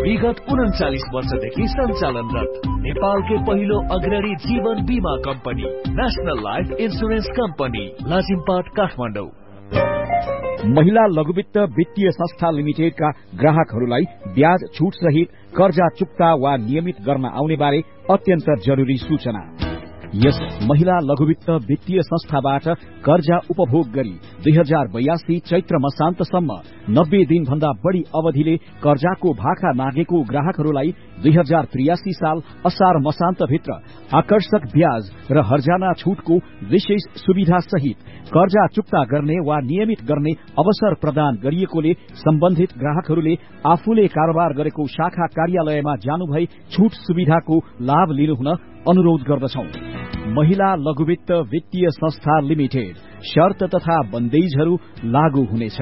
विगत 39 वर्षदेखि सञ्चालनरत नेपालकै पहिलो अग्रणी जीवन बीमा company national life insurance company Lazimpat Kathmandu. महिला लघुवित्त वित्तीय संस्था लिमिटेडका ग्राहकहरूलाई ब्याज छुट सहित कर्जा चुक्ता वा नियमित गर्न आउने बारे अत्यन्त जरुरी सूचना। यस महिला लघुवित्त वित्तीय संस्थाबाट कर्जा उपभोग गरी 2082 चैत्र मसान्तसम्म 90 दिनभन्दा बढ़ी अवधिले कर्जाको भाका मागेको ग्राहकहरूलाई 2083 साल असार मसान्तभित्र आकर्षक ब्याज र हर्जाना छुटको विशेष सुविधा सहित कर्जा चुक्ता गर्ने वा नियमित गर्ने अवसर प्रदान गरिएकोले सम्बन्धित ग्राहकहरूले आफूले कारोबार गरेको शाखा कार्यालयमा जानुभई छुट सुविधाको लाभ लिनुहुन अनुरोध गर्दछौं। महिला लघुवित्त वित्तीय संस्था लिमिटेड शर्त तथा बन्देजहरू लागू हुनेछ।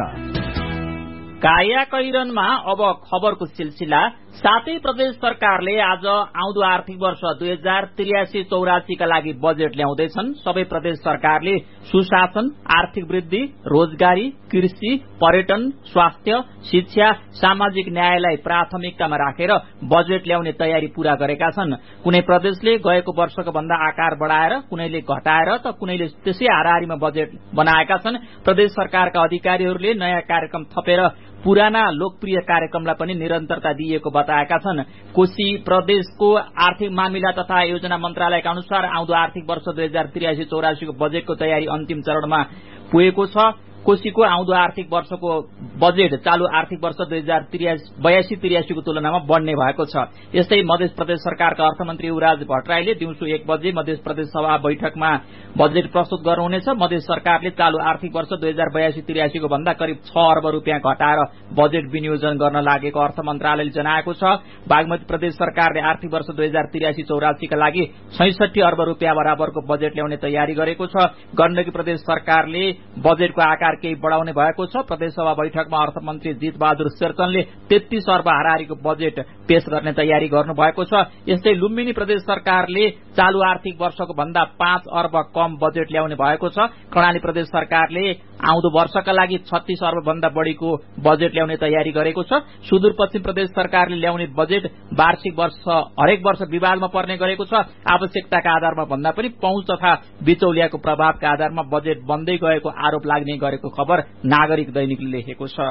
काया कैरनमा अब खबरको सिलसिला। सातै प्रदेश सरकारले आज आउँदो आर्थिक वर्ष 2083-84 का लागि बजेट ल्याउँदैछन्। सबै प्रदेश सरकारले सुशासन, आर्थिक वृद्धि, रोजगारी, कृषि, पर्यटन, स्वास्थ्य, शिक्षा, सामाजिक न्यायलाई प्राथमिकतामा राखेर बजेट ल्याउने तयारी पूरा गरेका छन्। कुनै प्रदेशले गएको वर्षको भन्दा आकार बढाएर, कुनैले घटाएर त कुनैले त्यसै हाराहारीमा बजेट बनाएका छन्। प्रदेश सरकारका अधिकारीहरूले नयाँ कार्यक्रम थपेर पुराना लोकप्रिय कार्यक्रमलाई पनि निरन्तरता दिएको बताएका छन्। कोशी प्रदेशको आर्थिक मामिला तथा योजना मन्त्रालयका अनुसार आउँदो आर्थिक वर्ष 2083-84 को बजेटको तयारी अन्तिम चरणमा पुगेको छ। कोशीको आउँदो आर्थिक वर्षको बजेट चालू आर्थिक वर्ष 2082-83 को तुलनामा बढ्ने भएको छ। यस्तै मध्य प्रदेश सरकारका अर्थमन्त्री युवराज भट्टराईले दिउँसो 1 बजे मध्य प्रदेश सभा बैठकमा बजेट प्रस्तुत गर्नुहुनेछ। मध्य सरकारले चालू आर्थिक वर्ष 2082-83 को भन्दा करिब 6 अर्ब रुपियाँ घटाएर बजेट विनियोजन गर्न लागेको अर्थ मन्त्रालयले जनाएको छ। बागमती प्रदेश सरकारले आर्थिक वर्ष 2083-84 का लागि 66 अर्ब रुपियाँ बराबरको बजेट ल्याउने तयारी गरेको छ। गण्डकी प्रदेश सरकारले बजेटको आकार केही बढ़ाउने भएको छ। प्रदेशसभा बैठकमा अर्थमन्त्री जित बहादुर शेरचनले 33 अर्ब हाराहारीको बजेट पेश गर्ने तयारी गर्नु भएको छ। यस्तै लुम्बिनी प्रदेश सरकारले चालू आर्थिक वर्षको भन्दा 5 अर्ब कम बजेट ल्याउने भएको छ। कर्णाली प्रदेश सरकारले आउँदो वर्षका लागि 36 अर्ब भन्दा बढ़ीको बजेट ल्याउने तयारी गरेको छ। सुदूरपश्चिम प्रदेश सरकारले ल्याउने बजेट वार्षिक वर्ष हरेक वर्ष विवादमा पर्ने गरेको छ। आवश्यकताका आधारमा भन्दा पनि पहुँच तथा बिचौलियाको प्रभावका आधारमा बजेट बन्दै गएको आरोप लाग्ने गरेको खबर नागरिक दैनिकले लेखेको छ।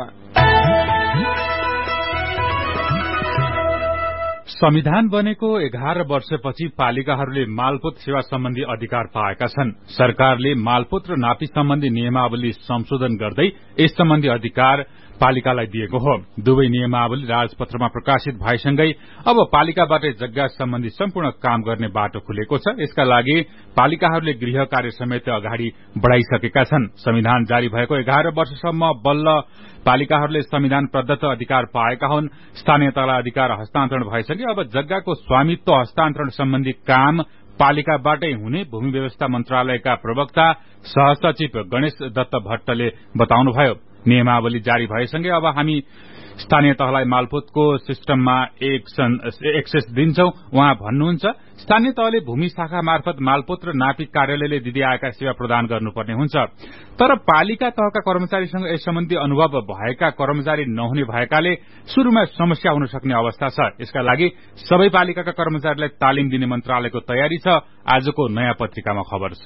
संविधान बनेको 11 वर्षपछि पालिकाहरूले मालपोत सेवा सम्बन्धी अधिकार पाएका छन्। सरकारले मालपोत र नापी सम्बन्धी नियमावली संशोधन गर्दै यस सम्बन्धी अधिकार पालिकालाई दिएको हो। दुवै नियमावली राजपत्रमा प्रकाशित भएसँगै अब पालिकाबाटै जग्गा सम्बन्धी सम्पूर्ण काम गर्ने बाटो खुलेको छ। यसका लागि पालिकाहरूले गृह कार्य समेत अगाडि बढ़ाइसकेका छन्। संविधान जारी भएको 11 वर्षसम्म बल्ल पालिकाहरूले संविधान प्रदत्त अधिकार पाएका हुन्। स्थानीय तहलाई अधिकार हस्तान्तरण भएसँगै अब जग्गाको स्वामित्व हस्तान्तरण सम्बन्धी काम पालिकाबाटै हुने भूमि व्यवस्था मन्त्रालयका प्रवक्ता सहसचिव गणेश दत्त भट्टले बताउनुभयो। नियमावली जारी भएसँगै अब हामी स्थानीय तहलाई मालपोतको सिस्टममा एक्सेस दिन्छौं। उहाँ भन्नुहुन्छ, स्थानीय तहले भूमि शाखा मार्फत मालपोत र नापी कार्यालयले दिँदै आएका सेवा प्रदान गर्नुपर्ने हुन्छ। तर पालिका तहका कर्मचारीसँग यस सम्बन्धी अनुभव भएका कर्मचारी नहुने भएकाले शुरूमा समस्या हुन सक्ने अवस्था छ। यसका लागि सबै पालिकाका कर्मचारीलाई तालिम दिने मन्त्रालयको तयारी छ। आजको नयाँ पत्रिकामा खबर छ।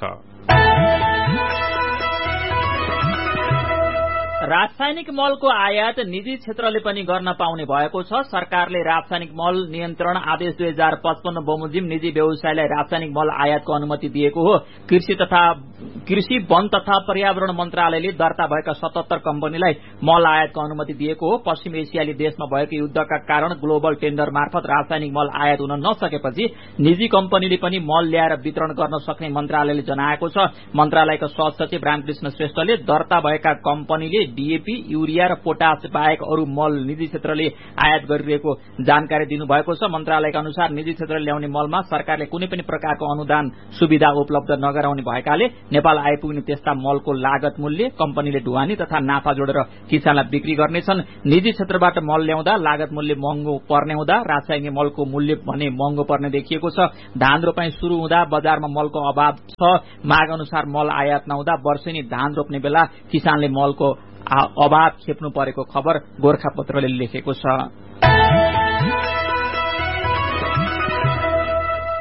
रासायनिक मलको आयात निजी क्षेत्रले पनि गर्न पाउने भएको छ। सरकारले रासायनिक मल नियन्त्रण आदेश 2055 बमोजिम निजी व्यवसायलाई रासायनिक मल आयातको अनुमति दिएको हो। कृषि वन तथा पर्यावरण मन्त्रालयले दर्ता भएका 77 कम्पनीलाई मल आयातको अनुमति दिएको हो। पश्चिम एसियाली देशमा भएको युद्धका कारण ग्लोबल टेन्डर मार्फत रासायनिक मल आयात हुन नसकेपछि निजी कम्पनीले पनि मल ल्याएर वितरण गर्न सक्ने मन्त्रालयले जनाएको छ। मन्त्रालयका सहसचिव रामकृष्ण श्रेष्ठले दर्ता भएका कम्पनीले डीएपी, युरिया र पोटास बाहेक अरू मल निजी क्षेत्रले आयात गरिरहेको जानकारी दिनुभएको छ। मन्त्रालयका अनुसार निजी क्षेत्रले ल्याउने मलमा सरकारले कुनै पनि प्रकारको अनुदान सुविधा उपलब्ध नगराउने भएकाले नेपाल आइपुग्ने त्यस्ता मलको लागत मूल्य कम्पनीले ढुवानी तथा नाफा जोडेर किसानलाई बिक्री गर्नेछन्। निजी क्षेत्रबाट मल ल्याउँदा लागत मूल्य महँगो पर्ने हुँदा रासायनिक मलको मूल्य भने महँगो पर्ने देखिएको छ। धान रोपाई शुरू हुँदा बजारमा मलको अभाव छ। माग अनुसार मल आयात नहुँदा वर्षेनी धान रोप्ने बेला किसानले मलको अभाव खेप्नु परेको खबर गोरखापत्रले लेखेको छ।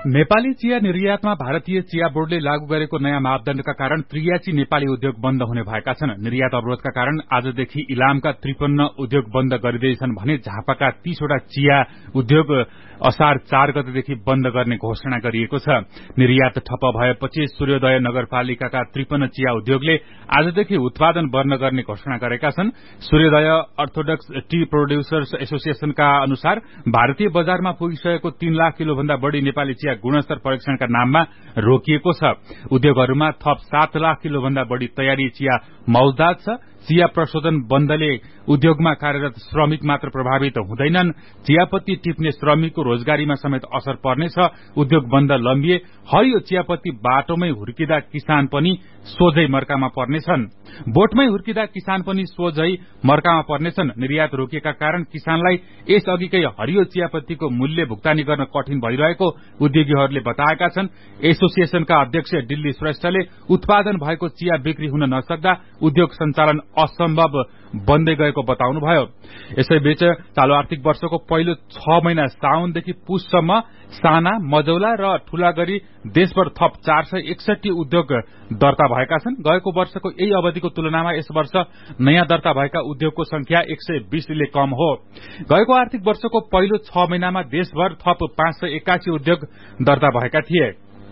नेपाली चिया निर्यातमा भारतीय चिया बोर्डले लागू गरेको नयाँ मापदण्डका कारण त्रियाची नेपाली उद्योग बन्द हुने भएका छन्। निर्यात अवरोधका कारण आजदेखि इलामका 53 उद्योग बन्द गरिँदैछन् भने झापाका 30 वटा चिया उद्योग असार 4 गतेदेखि बन्द गर्ने घोषणा गरिएको छ। निर्यात ठप्प भएपछि सूर्योदय नगरपालिकाका 53 चिया उद्योगले आजदेखि उत्पादन बन्द गर्ने घोषणा गरेका छन्। सूर्योदय अर्थोडक्स टी प्रोड्युसर्स एसोसिएशनका अनुसार भारतीय बजारमा पुगिसकेको 3 लाख किलोभन्दा बढ़ी नेपाली चिया गुणस्तर परीक्षणका नाममा रोकिएको छ। उद्योगहरूमा थप 7 लाख किलोभन्दा बढ़ी तयारी चिया मौजदात छ। चिया प्रशोधन बन्दले उद्योगमा कार्यरत श्रमिक मात्र प्रभावित हुँदैनन्, चियापत्ती टिप्ने श्रमिकको रोजगारीमा समेत असर पर्नेछ। उद्योग बन्द लम्बिए हरियो चियापत्ती बाटोमै हुर्किँदा किसान पनि सोझै मर्कामा पर्नेछन्। बोटमै हुर्किँदा किसान पनि सोझै मर्कामा पर्नेछन्। निर्यात रोकिएका कारण किसानलाई यसअघिकै हरियो चियापत्तीको मूल्य भुक्तानी गर्न कठिन भइरहेको उद्योगीहरूले बताएका छन्। एसोसिएशनका अध्यक्ष दिल्ली श्रेष्ठले उत्पादन भएको चिया बिक्री हुन नसक्दा उद्योग सञ्चालन असम्भव बन्दै गएको बताउनुभयो। यसैबीच चालू आर्थिक वर्षको पहिलो 6 महिना साउनदेखि पुससम्म साना, मझौला र ठूला गरी देशभर थप 461 उद्योग दर्ता भएका छन्। गएको वर्षको यही अवधिको तुलनामा यस वर्ष नयाँ दर्ता भएका उद्योगको संख्या 120 ले कम हो। गएको आर्थिक वर्षको पहिलो 6 महिनामा देशभर थप 581 उद्योग दर्ता भएका थिए।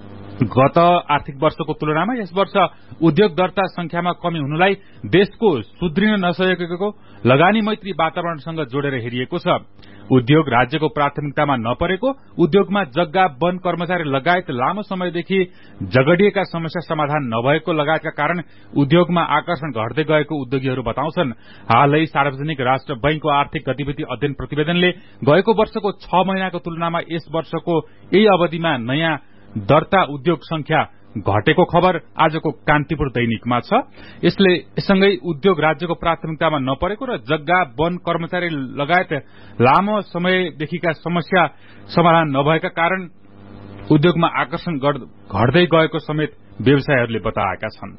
गत आर्थिक वर्षको तुलनामा यस वर्ष उद्योग दर्ता संख्यामा कमी हुनुलाई देशको सुध्रिन नसकेको लगानी मैत्री वातावरणसँग जोडेर हेरिएको छ। उद्योग राज्यको प्राथमिकतामा नपरेको, उद्योगमा जग्गा, वन कर्मचारी लगायत लामो समयदेखि झगडिएका समस्या समाधान नभएको लगायतका कारण उद्योगमा आकर्षण घट्दै गएको उद्योगीहरू बताउँछन्। हालै सार्वजनिक राष्ट्र बैंकको आर्थिक गतिविधि अध्ययन प्रतिवेदनले गएको वर्षको 6 महिनाको तुलनामा यस वर्षको यही अवधिमा नयाँ दर्ता उद्योग संख्या घटेको खबर आजको कान्तिपुर दैनिकमा छ। यससँगै उद्योग राज्यको प्राथमिकतामा नपरेको र जग्गा, वन कर्मचारी लगायत लामो समयदेखिका समस्या समाधान नभएका कारण उद्योगमा आकर्षण घट्दै गएको समेत व्यवसायीहरूले बताएका छन्।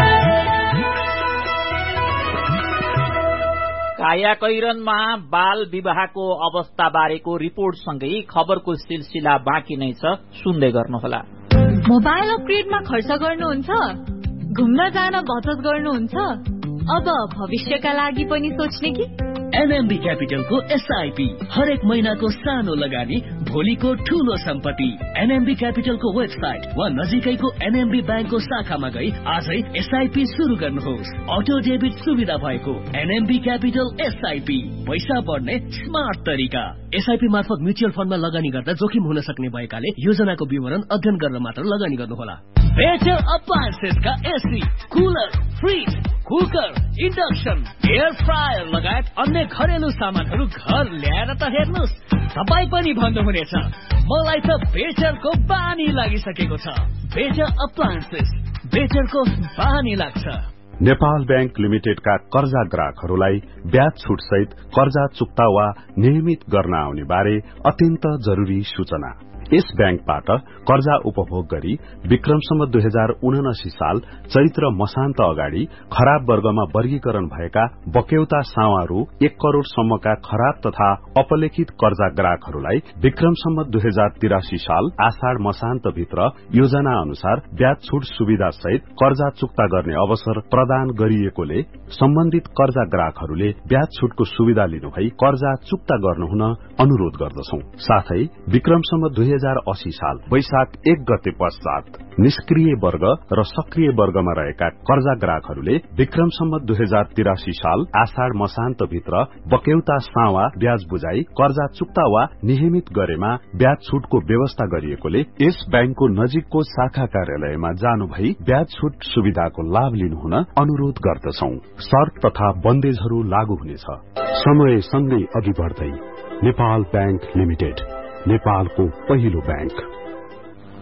कायाकैरनमा बाल विवाहको अवस्था बारेको रिपोर्टसँगै खबरको सिलसिला बाँकी नै छ, सुन्दै गर्नुहोला। मोबाइल अपग्रेडमा खर्च गर्नुहुन्छ? घुम्न जान बचत गर्नुहुन्छ? अब भविष्यका लागि पनि सोच्ने कि? एनएमबी क्यापिटलको एसआईपी हरेक महिनाको सानो लगानी, भोलिको ठूलो सम्पत्ति। एनएमबी क्यापिटलको वेबसाइट वा नजिकैको एनएमबी ब्याङ्कको शाखामा गई आजै एसआईपी शुरू गर्नुहोस्। अटो डेबिट सुविधा भएको एनएमबी क्यापिटल एसआईपी, पैसा बढ्ने स्मार्ट तरिका। एसआईपी मार्फत म्युचुअल फण्डमा लगानी गर्दा जोखिम हुन सक्ने भएकाले योजनाको विवरण अध्ययन गरेर मात्र लगानी गर्नुहोला। Better अप्लायन्सेसका AC, cooler, fridge, cooker, induction, air fryer लगायत अन्य घरेलु सामानहरू घर ल्याएर त हेर्नुहोस्, तपाई पनि भन्नुहुनेछ मलाई त बेटरको बानी लागिसकेको छ। बेटर अप्लायन्सेस, बेटरको बानी लाग्छ। नेपाल बैंक लिमिटेडका कर्जा ग्राहकहरूलाई ब्याज छुट सहित कर्जा चुक्ता वा नियमित गर्न आउने बारे अत्यन्त जरुरी सूचना। यस बैंकबाट कर्जा उपभोग गरी विक्रमसम्म 2079 साल चैत्र मसान्त अगाडि खराब वर्गमा वर्गीकरण भएका बक्यौता सावारू 1 करोड़ सम्मका खराब तथा अपलेखित कर्जा ग्राहकहरूलाई विक्रमसम्म 2083 साल आषाढ़ मसान्त भित्र योजना अनुसार ब्याज छुट सुविधा सहित कर्जा चुक्ता गर्ने अवसर प्रदान गरिएकोले सम्बन्धित कर्जा ग्राहकहरूले ब्याज छुटको सुविधा लिनुभई कर्जा चुक्ता गर्नुहुन अनुरोध गर्दछौं। साथै विक्रमसम्म 2080 साल वैशाख 1 गते पश्चात निष्क्रिय वर्ग र सक्रिय वर्गमा रहेका कर्जा ग्राहकहरूले विक्रमसम्म 2083 साल आषाढ़ मसान्त भित्र बक्यौता सावा ब्याज बुझाई कर्जा चुक्ता वा नियमित गरेमा ब्याज छुटको व्यवस्था गरिएकोले यस बैंकको नजिकको शाखा कार्यालयमा जानु भई ब्याज छुट सुविधाको लाभ लिनुहुन अनुरोध गर्दछौं। शर्त तथा बन्देजहरू लागू हुनेछ। समय सँगै अघि बढ्दै नेपाल बैंक लिमिटेड, नेपालको पहिलो बैंक।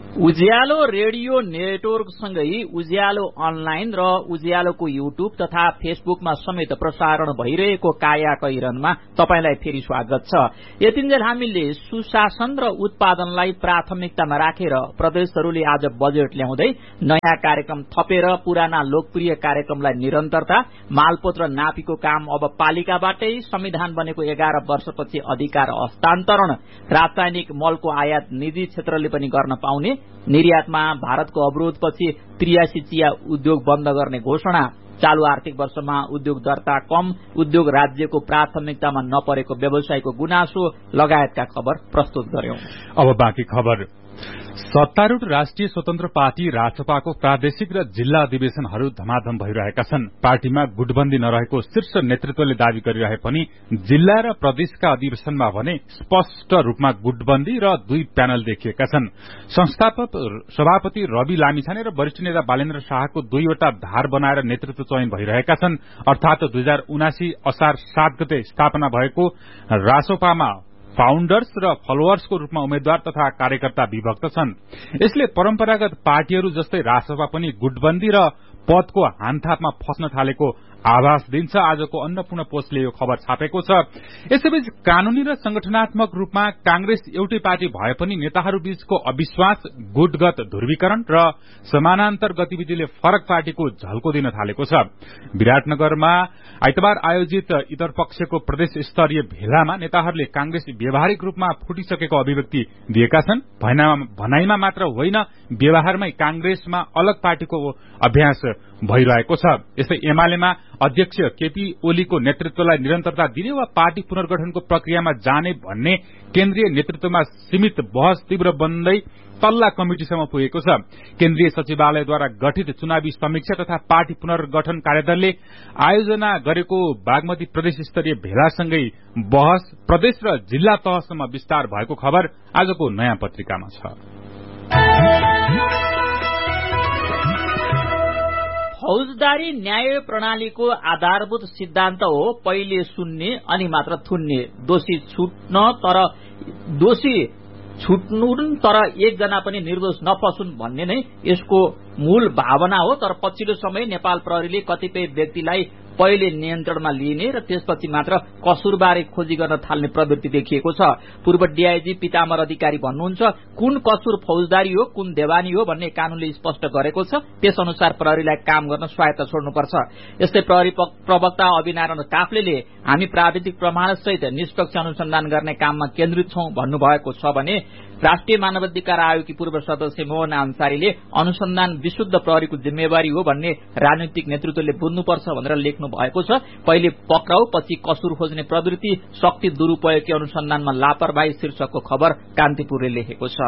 उज्यालो रेडियो नेटवर्कसँगै उज्यालो अनलाइन र उज्यालोको युट्युब तथा फेसबुकमा समेत प्रसारण भइरहेको काया कैरनमा तपाईलाई फेरि स्वागत छ। यतिन्जेल हामीले सुशासन र उत्पादनलाई प्राथमिकतामा राखेर प्रदेशहरूले आज बजेट ल्याउँदै नयाँ कार्यक्रम थपेर पुराना लोकप्रिय कार्यक्रमलाई निरन्तरता, मालपोत र नापीको काम अब पालिकाबाटै, संविधान बनेको 11 वर्षपछि अधिकार हस्तान्तरण, रासायनिक मलको आयात निजी क्षेत्रले पनि गर्न पाउने, निर्यातमा भारतको अवरोधपछि 83 चिया उद्योग बन्द गर्ने घोषणा, चालू आर्थिक वर्षमा उद्योग दर्ता कम, उद्योग राज्यको प्राथमिकतामा नपरेको व्यवसायको गुनासो लगायतका खबर प्रस्तुत गर्यौं। अब बाँकी खबर। सत्तारूढ़ राष्ट्रिय स्वतन्त्र पार्टी राजसपाको प्रादेशिक र जिल्ला अधिवेशनहरू धमाधम भइरहेका छन्। पार्टीमा गुटबन्दी नरहेको शीर्ष नेतृत्वले दावी गरिरहे पनि जिल्ला र प्रदेशका अधिवेशनमा भने स्पष्ट रूपमा गुटबन्दी र 2 प्यानल देखिएका छन्। संस्थापक सभापति रवि लामिछाने र वरिष्ठ नेता बालेन्द्र शाहको 2 वटा धार बनाएर नेतृत्व चयन भइरहेका छन्। अर्थात 2079 असार 7 गते स्थापना भएको रासोपामा फाउन्डर्स र फलोअर्सको रूपमा उम्मेद्वार तथा कार्यकर्ता विभक्त छन्। यसले परम्परागत पार्टीहरू जस्तै रासपा पनि गुटबन्दी र पदको हानथापमा फस्न थालेको आभास दिन्छ। आजको अन्नपूर्ण पोस्टले यो खबर छापेको छ। यसैबीच कानूनी र संगठनात्मक रूपमा कांग्रेस एउटै पार्टी भए पनि नेताहरूबीचको अविश्वास, गुटगत ध्रुवीकरण र समानान्तर गतिविधिले फरक पार्टीको झल्को दिन थालेको छ। विराटनगरमा आइतबार आयोजित इतर पक्षको प्रदेश स्तरीय भेलामा नेताहरूले कांग्रेस व्यावहारिक रूपमा फुटिसकेको अभिव्यक्ति दिएका छन्। भनाइमा मात्र होइन, व्यवहारमै कांग्रेसमा अलग पार्टीको अभ्यास भइरहेको छ। यस्तै एमालेमा अध्यक्ष केपी ओलीको नेतृत्वलाई निरन्तरता दिने वा पार्टी पुनर्गठनको प्रक्रियामा जाने भन्ने केन्द्रीय नेतृत्वमा सीमित बहस तीव्र बन्दै तल्ला कमिटिसम्म पुगेको छ। केन्द्रीय सचिवालयद्वारा गठित चुनावी समीक्षा तथा पार्टी पुनर्गठन कार्यदलले आयोजना गरेको बागमती प्रदेश स्तरीय भेलासँगै बहस प्रदेश र जिल्ला तहसम्म विस्तार भएको खबर आजको नयाँ पत्रिकामा छ। फौजदारी न्याय प्रणालीको आधारभूत सिद्धान्त हो पहिले सुन्ने अनि मात्र थुन्ने, दोषी छुट्नुन् तर एकजना पनि निर्दोष नफसुन् भन्ने नै यसको मूल भावना हो। तर पछिल्लो समय नेपाल प्रहरीले कतिपय व्यक्तिलाई पहिले नियन्त्रणमा लिने र त्यसपछि मात्र कसुरबारे खोजी गर्न थाल्ने प्रवृत्ति देखिएको छ। पूर्व डीआईजी पिताम्बर अधिकारी भन्नुहुन्छ, कुन कसुर फौजदारी हो, कुन देवानी हो भन्ने कानूनले स्पष्ट गरेको छ। त्यसअनुसार प्रहरीलाई काम गर्न स्वायत्त छोड्नुपर्छ। यस्तै प्रहरी प्रवक्ता अभिनारायण काफ्लेले हामी प्राविधिक प्रमाणसहित निष्पक्ष अनुसन्धान गर्ने काममा केन्द्रित छौं भन्नुभएको छ भने राष्ट्रिय मानवाधिकार आयोगकी पूर्व सदस्य मोहन अन्सारीले अनुसन्धान विशुद्ध प्रहरीको जिम्मेवारी हो भन्ने राजनीतिक नेतृत्वले बुझ्नुपर्छ भनेर लेख्नु भएको छ। पहिले पक्राउ पछि कसुर खोज्ने प्रवृत्ति, शक्ति दुरूपयोगकी अनुसन्धानमा लापरवाही शीर्षकको खबर कान्तिपुरले लेखेको छ।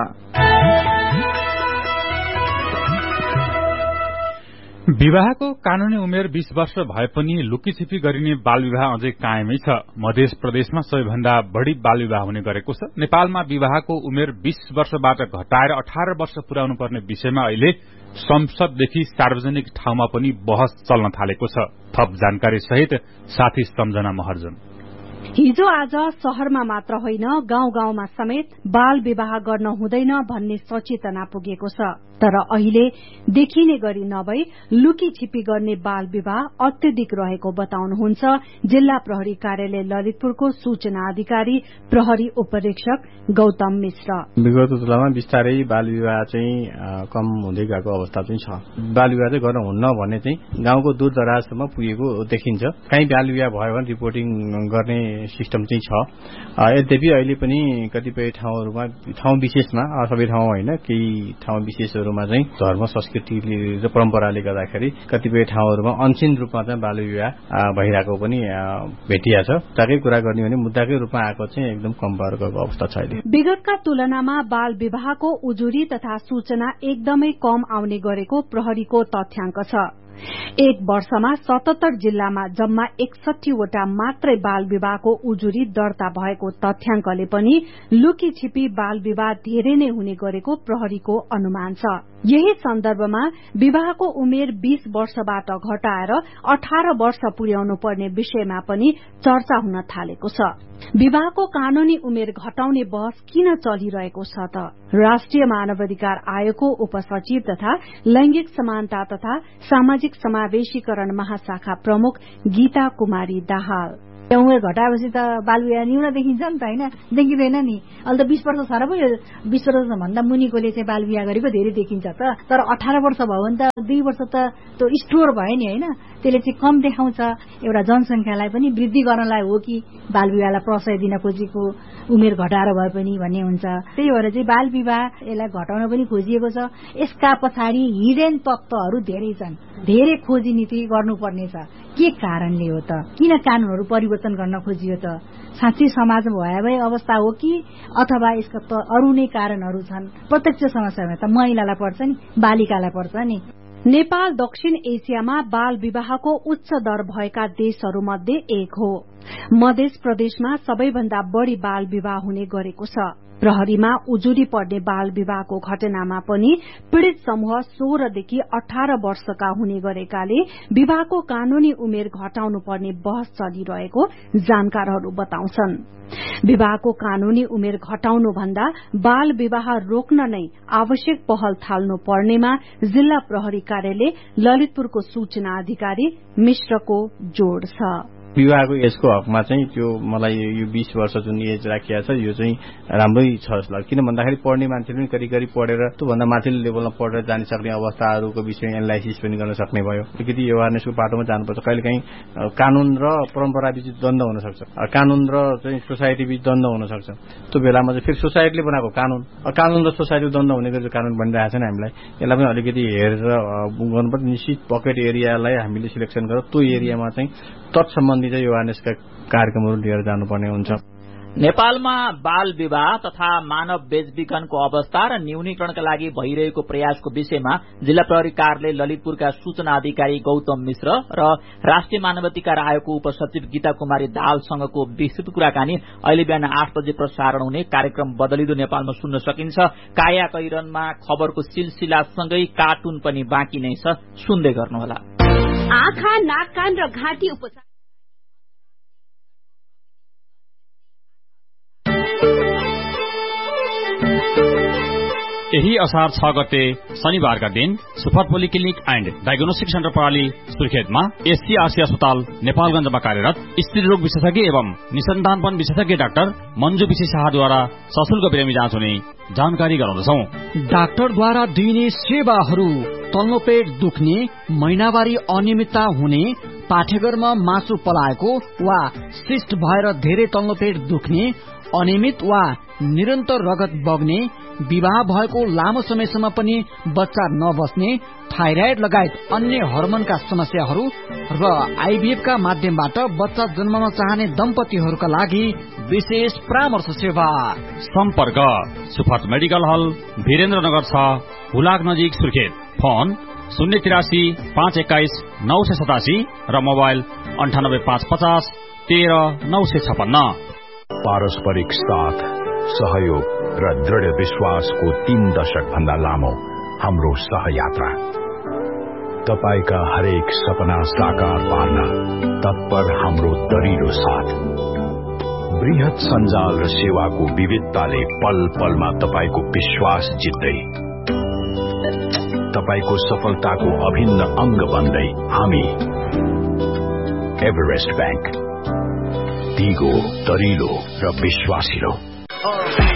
विवाहको कानूनी उमेर 20 वर्ष भए पनि लुकीछिपी गरिने बालविवाह अझै कायमै छ। मध्य प्रदेशमा सबैभन्दा बढ़ी बालविवाह हुने गरेको छ। नेपालमा विवाहको उमेर 20 वर्षबाट घटाएर 18 वर्ष पुर्याउनु पर्ने विषयमा अहिले संसददेखि सार्वजनिक ठाउँमा पनि बहस चल्न थालेको छ। थप जानकारी सहित साथी सम्झना महर्जन। हिजो आज शहरमा मात्र होइन, गाउँ गाउँमा समेत बाल विवाह गर्न हुँदैन भन्ने सचेतना पुगेको छ। तर अहिले देखिने गरी नभई लुकी छिपी गर्ने बाल विवाह अत्यधिक रहेको बताउनुहुन्छ जिल्ला प्रहरी कार्यालय ललितपुरको सूचना अधिकारी प्रहरी उपरीक्षक गौतम मिश्र। विगत तुलनामा बिस्तारै बाल विवाह चाहिँ कम हुँदै गएको अवस्था चाहिँ छ। बाल विवाह चाहिँ गर्न हुन्न भन्ने चाहिँ गाउँको दूर दराजसम्म पुगेको देखिन्छ। कहीँ बाल विवाह भयो भने रिपोर्टिङ गर्ने सिस्टम चाहिँ छ। यद्यपि अहिले पनि कतिपय ठाउँहरूमा, ठाउँ विशेषमा, सबै ठाउँ होइन, केही ठाउँ विशेषहरूमा चाहिँ धर्म संस्कृति र परम्पराले गर्दाखेरि कतिपय ठाउँहरूमा अनसिन रूपमा चाहिँ बाल विवाह भइरहेको पनि भेटिया छ। ताकै कुरा गर्ने भने मुद्दाकै रूपमा आएको चाहिँ एकदम कम भएको अवस्था छ अहिले। विगतका तुलनामा बाल विवाहको उजुरी तथा सूचना एकदमै कम आउने गरेको प्रहरीको तथ्याङ्क छ। एक वर्षमा 77 जिल्लामा जम्मा 61 वटा मात्रै बाल विवाहको उजुरी दर्ता भएको तथ्याङ्कले पनि लुकी छिपी बाल विवाह धेरै नै हुने गरेको प्रहरीको अनुमान छ। यही सन्दर्भमा विवाहको उमेर 20 वर्षबाट घटाएर 18 वर्ष पुर्याउनु पर्ने विषयमा पनि चर्चा हुन थालेको छ। विवाहको कानूनी उमेर घटाउने बहस किन चलिरहेको छ त? राष्ट्रिय मानवाधिकार आयोगको उपसचिव तथा लैंगिक समानता तथा सामाजिक समावेशीकरण महाशाखा प्रमुख गीता कुमारी दाहाल, उमेर घटाएपछि त बालविवाह न्यून देखिन्छ नि त, होइन? देखिँदैन नि। अहिले त 20 वर्ष छ र पो 20 वर्षभन्दा मुनिकोले चाहिँ बालविवाह गरेको धेरै देखिन्छ त। तर 18 वर्ष भयो भने त 2 वर्ष त त्यो स्टोर भयो नि, होइन? त्यसले चाहिँ कम देखाउँछ। एउटा जनसंख्यालाई पनि वृद्धि गर्नलाई हो कि बालविवाहलाई प्रशय दिन खोजेको, उमेर घटाएर भए पनि भन्ने हुन्छ। त्यही भएर चाहिँ बालविवाह यसलाई घटाउन पनि खोजिएको छ। यसका पछाडि हिडेन तत्त्वहरू धेरै छन्। धेरै खोजी नीति गर्नुपर्नेछ। के कारणले हो त? किन कानूनहरू परिवर्तन गर्न खोजियो त? साँच्चै समाजमा भए अवस्था हो कि अथवा यसका त अरू नै कारणहरू छन्? प्रत्यक्ष समस्यामा त महिलालाई पर्छ नि, बालिकालाई पर्छ नि। नेपाल दक्षिण एसियामा बाल विवाहको उच्च दर भएका देशहरूमध्ये एक हो। मध्य प्रदेशमा सबैभन्दा बढ़ी बाल विवाह हुने गरेको छ। प्रहरीमा उजुरी पर्ने बाल विवाहको घटनामा पनि पीड़ित समूह 16 देखि 18 वर्षका हुने गरेकाले विवाहको कानूनी उमेर घटाउनु पर्ने बहस चलिरहेको जानकारहरू बताउँछन्। विवाहको कानूनी उमेर घटाउनु भन्दा बाल विवाह रोक्न नै आवश्यक पहल थाल्नु पर्नेमा जिल्ला प्रहरी कार्यालय ललितपुरको सूचना अधिकारी मिश्रको जोड़ छ। विवाहको एजको हकमा चाहिँ त्यो मलाई यो 20 वर्ष जुन एज राखिया छ यो चाहिँ राम्रै छ जस्तो लाग्छ। किन भन्दाखेरि पढ्ने मान्छेले पनि करिब पढेर त्योभन्दा माथिल्लो लेभलमा पढेर जानिसक्ने अवस्थाहरूको विषय एनालाइसिस पनि गर्न सक्ने भयो। अलिकति अवेरनेसको बाटोमा जानुपर्छ। कहिलेकाहीँ कानून र परम्परा बीच द्वन्द्व हुन सक्छ, कानून र चाहिँ सोसाइटी बीच द्वन्द्व हुन सक्छ। त्यो बेलामा चाहिँ फेरि सोसाइटीले बनाएको कानून र सोसाइटीको द्वन्द्व हुने गरी कानून बनिरहेको छ नि, हामीलाई यसलाई पनि अलिकति हेरेर गर्नुपर्छ। निश्चित पकेट एरियालाई हामीले सिलेक्सन गरेर त्यो एरियामा चाहिँ तत्सम्बन्धी चाहिँ अवेरनेसका कार्यक्रमहरू लिएर जानुपर्ने हुन्छ। नेपालमा बाल विवाह तथा मानव बेचबिखनको अवस्था र न्यूनीकरणका लागि भइरहेको प्रयासको विषयमा जिल्ला प्रहरी कार्यालय ललितपुरका सूचना अधिकारी गौतम मिश्र र राष्ट्रिय मानवाधिकार आयोगको उपसचिव गीता कुमारी दाहालसँगको विस्तृत कुराकानी अहिले बिहान 8 बजे प्रसारण हुने कार्यक्रम बदलिदो नेपालमा सुन्न सकिन्छ। काया कैरनमा खबरको सिलसिलासँगै कार्टुन पनि बाँकी नै छ, सुन्दै गर्नुहोला। आँखा, नाक, कान र घाँटी उपचार यही असार 6 गते शनिबारका दिन super polyclinic and diagnostic centre प्रणाली सुर्खेतमा एससीआरसी अस्पताल नेपालगञ्जमा कार्यरत स्त्री रोग विशेषज्ञ एवं निसन्तानपन विशेषज्ञ डाक्टर मञ्जु विशेष शाहद्वारा सशुल्क बिरामी जाँच हुने जानकारी गराउँदछौ। डाक्टरद्वारा दिइने सेवाहरू तल्लो पेट दुख्ने, महिनावारी अनियमितता हुने, पाठेघरमा मासु पलाएको वा सिस्ट भएर धेरै तल्लो पेट दुख्ने, अनियमित वा निरन्तर रगत बग्ने, विवाह भएको लामो समयसम्म पनि बच्चा नबस्ने, थाइराइड लगायत अन्य हर्मोनका समस्याहरू र आईभीएफ का माध्यमबाट बच्चा जन्मन चाहने दम्पतिहरूका लागि विशेष परामर्श सेवा। सम्पर्क सुफट मेडिकल हल, वीरेन्द्रनगर 6, हुलाक नजिक सुर्खेत। फोन 083 521 987 र मोबाइल 98 550 13 956। पारस्परिक साथ, सहयोग र दृढ़ विश्वासको 3 दशक भन्दा लामो हाम्रो सहयात्रा। तपाईका हरेक सपना साकार पार्न तत्पर हाम्रो दरिलो साथ। बृहत सञ्जाल र सेवाको विविधताले पल पलमा तपाईको विश्वास जित्दै, तपाईको सफलताको अभिन्न अंग बन्दै हामी एभरेस्ट बैंक, दिगो, दरिलो र विश्वासिलो।